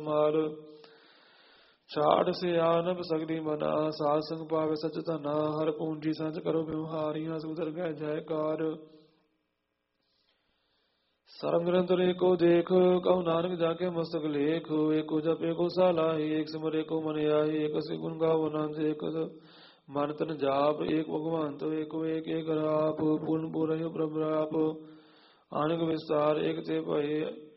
ਮਾਲ ਛਾੜ ਸਿਆਨਪ ਸਗਲੀ ਮਨਾ ਸਾਧ ਸੰਗ ਪਾਵੇ ਸਚ ਧਨਾ ਹਰ ਪੂੰਜੀ ਸੰਚ ਕਰੋ ਬਿਵਹਾਰੀਆਂ ਸੁਧਰ ਗਏ ਜੈਕਾਰ ਸਰਮ ਨਿਰੰਤਰ ਏਕੋ ਦੇਖ ਕਹु ਨਾਨਕ ਜਾ ਕੇ ਮਸਤਕ ਲੇਖ ਏਕੋ ਜਪ ਏਕੋ ਸਲਾਹੀ ਏਕ ਸਿਮਰ ਏਕੋ ਮਨ ਆਹੀ ਏਕ ਸੇ ਗੁਣ ਗਾਵੋ ਆਨੰਦ ਏਕ ਮਨ ਤਨ ਜਾਪ ਏਕ ਭਗਵਾਨ ਤੋ ਏਕੋ ਏਕ ਏਕ ਰਾਪ ਪੂਰਨ ਪੂਰਨ ਪ੍ਰਭ ਰਾਪ ਆਨੰਦ ਵਿਸਤਾਰ ਏਕ ਤੇ ਭਏ